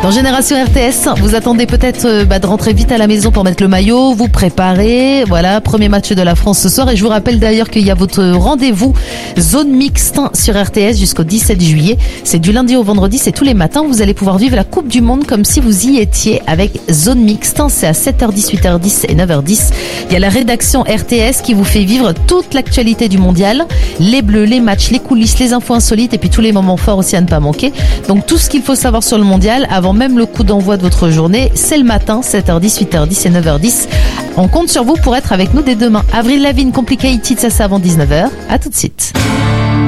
Dans Génération RTS, vous attendez peut-être de rentrer vite à la maison pour mettre le maillot, vous préparer. Voilà, premier match de la France ce soir. Et je vous rappelle d'ailleurs qu'il y a votre rendez-vous zone mixte sur RTS jusqu'au 17 juillet. C'est du lundi au vendredi, c'est tous les matins. Vous allez pouvoir vivre la Coupe du Monde comme si vous y étiez avec zone mixte. C'est à 7h, 18h10 et 9h10. Il y a la rédaction RTS qui vous fait vivre toute l'actualité du mondial. Les bleus, les matchs, les coulisses, les infos insolites et puis tous les moments forts aussi à ne pas manquer. Donc tout ce qu'il faut savoir sur le mondial avant même le coup d'envoi de votre journée, c'est le matin, 7h10, 8h10 et 9h10. On compte sur vous pour être avec nous dès demain. Avril Lavigne, Complicated, ça c'est avant 19h. À tout de suite.